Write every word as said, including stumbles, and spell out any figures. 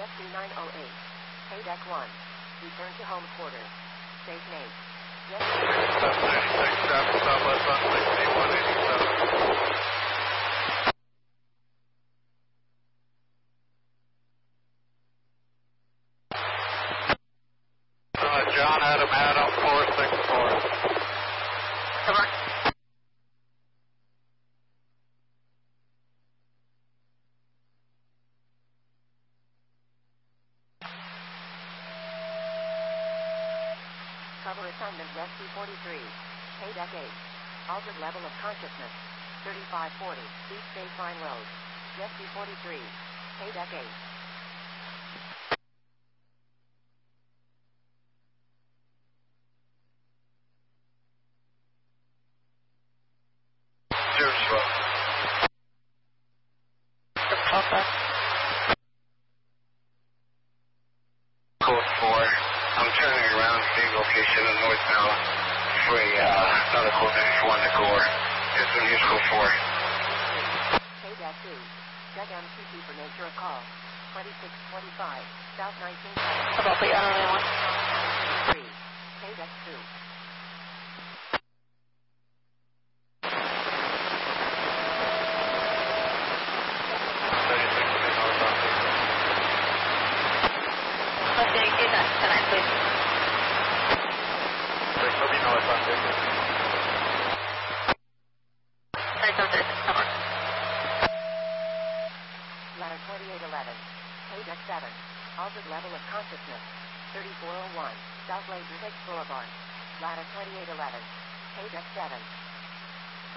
Rescue nine oh eight. Pay deck one. Return to home quarters. Safe Nate. Rescue seven ninety-six, traffic southwest on sixty-one eighty-seven. Uh, John Adam Adam four six four. Over. Cover assignment Rescue forty-three. Pay deck eight. Altered level of consciousness. thirty-five forty. East Baseline Road. Rescue forty-three. Pay deck eight. Zero slow. Code four. I'm turning around to the location in northbound for a, uh, another code ninety-four on the core. This one here's code four. Pay deck two. Check M C T for nature of call. twenty-six twenty-five. South nineteen. About the other one. three. Pay deck two. thirty-six northbound. Let's see, get that tonight, please. six will be northbound. thirty-seven thirty-six, over. Ladder twenty-eight eleven. Pay deck seven. Altered level of consciousness. thirty-four oh one. South Laser Six Boulevard. Ladder twenty-eight eleven. Pay deck seven.